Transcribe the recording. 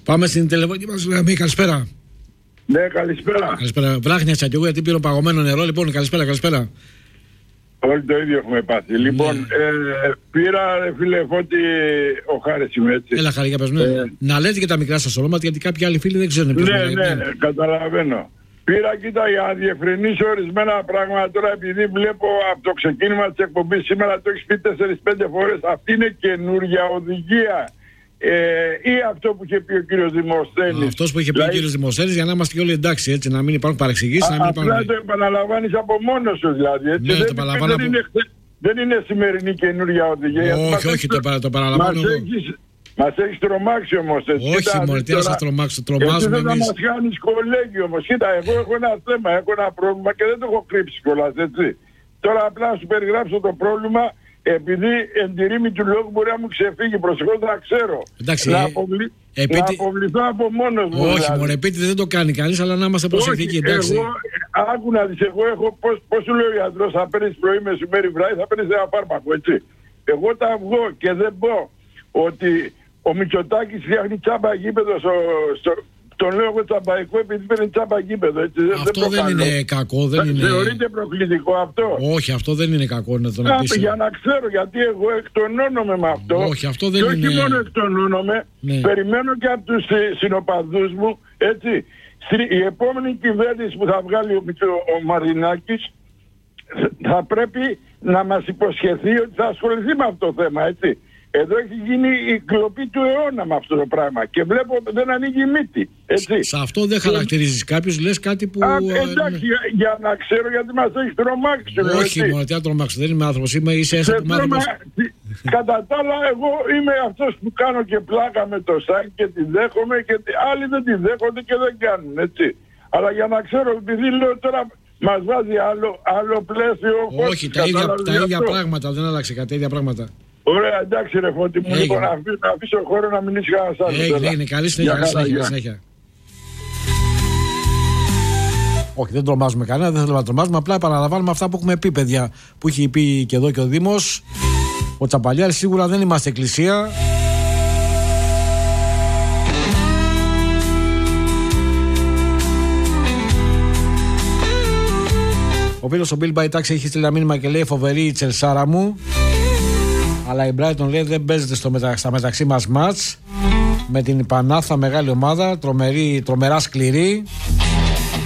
Πάμε στην τηλεφωνική μας γραμμή. Καλησπέρα. Ναι, καλησπέρα. Καλησπέρα. Βράχνιασα κι εγώ γιατί πήρω παγωμένο νερό. Λοιπόν, καλησπέρα. Όλοι το ίδιο έχουμε πάθει. Ναι. Λοιπόν, πήρα, ρε φίλε, Φώτη, ο Χάρης είμαι, έτσι. Έλα, Χάρη, για πες μου. Να λέτε και τα μικρά σας ονόματα, γιατί κάποιοι άλλοι φίλοι δεν ξέρουν. Ναι, καταλαβαίνω. Πήρα, κοίτα, για να διευκρινίσω ορισμένα πράγματα τώρα, επειδή βλέπω από το ξεκίνημα της εκπομπής σήμερα το έχεις πει 4-5 φορές. Αυτή είναι καινούργια οδηγία. Ή αυτό που είχε πει ο κύριος Δημοσθένης. Αυτός που είχε πει ο κύριος Δημοσθένης, για να είμαστε και όλοι εντάξει, έτσι, να μην υπάρχουν παρεξηγήσεις. Απλά το επαναλαμβάνεις από μόνος σου, δηλαδή. Έτσι. Ναι, το επαναλαμβάνω. Δεν είναι σημερινή καινούργια οδηγία. Όχι, το παραλαμβάνω. Μας έχεις τρομάξει όμως. Όχι, μωρέ, τι να σας τρομάξω, τρομάζουμε εμείς. Δεν θα μας κάνεις κολέγιο όμως. Κοίτα, εγώ έχω ένα θέμα, έχω ένα πρόβλημα και δεν το έχω κρύψει κιόλας, έτσι. Τώρα απλά να σου περιγράψω το πρόβλημα, επειδή εν τη ρήμη του λόγου μπορεί να μου ξεφύγει. Προσεχώς να ξέρω. Εντάξει, να αποβληθώ από μόνος μου. Όχι, δηλαδή. μωρέ, επίτηδε δεν το κάνει κανείς, αλλά να είμαστε προσεκτικοί, εντάξει. Άκου να δεις, εγώ έχω, πώς σου λέει ο ιατρός, θα παίρνεις πρωί, μεσημέρι, βράδυ, θα παίρνεις ένα φάρμακο, έτσι. Εγώ τα βγω και δεν πω ότι ο Μητσοτάκης φτιάχνει τσάμπα γήπεδο τον λέω εγώ τσαμπαϊκό επειδή παίρνει τσάμπα γήπεδο. Έτσι, αυτό δεν είναι κακό, δεν είναι... Θεωρείται προκλητικό αυτό? Όχι, αυτό δεν είναι κακό να το πεις. Για να ξέρω, γιατί εγώ εκτονώνομαι με αυτό. Όχι, αυτό δεν και είναι... όχι μόνο εκτονώνομαι, ναι. Περιμένω και από τους συνοπαδούς μου, έτσι, η επόμενη κυβέρνηση που θα βγάλει ο Μαρινάκης θα πρέπει να μας υποσχεθεί ότι θα ασχοληθεί με αυτό το θέμα, έτσι. Εδώ έχει γίνει η κλοπή του αιώνα με αυτό το πράγμα και βλέπω δεν ανοίγει μύτη. Έτσι. Σε αυτό δεν χαρακτηρίζεις κάποιους, λες κάτι που... εντάξει, για να ξέρω, γιατί μας έχει τρομάξει. Όχι μόνο, τι να τρομάξω, δεν είμαι άνθρωπος, είσαι έσαι του άνθρωπος. Κατά τα άλλα, εγώ είμαι αυτός που κάνω και πλάκα με το site και τη δέχομαι και άλλοι δεν τη δέχονται και δεν κάνουν, έτσι. Αλλά για να ξέρω, επειδή λέω τώρα μας βάζει άλλο πλαίσιο... Όχι, τα ίδια πράγματα, δεν άλλαξε κάτι, τα ίδια πράγματα. Ωραία, εντάξει ρε Φώτη μου, λοιπόν, να αφήσω χώρο να μιλήσει κανένας άλλος. Έγινε, καλή συνέχεια. Όχι, δεν τρομάζουμε κανένα, δεν θέλουμε να τρομάζουμε, απλά επαναλαμβάνουμε αυτά που έχουμε πει, παιδιά, που έχει πει και εδώ και ο Δήμος. Ο Τσαπαλιάρης, σίγουρα δεν είμαστε εκκλησία. Ο φίλος ο Μπιλ Μπαϊτάξ έχει στείλει ένα μήνυμα και λέει: φοβερή η Τσελσάρα μου. Αλλά η Brighton λέει δεν παίζεται στα μεταξύ μας μάτς. Με την Πανάθα, μεγάλη ομάδα, τρομερά σκληρή.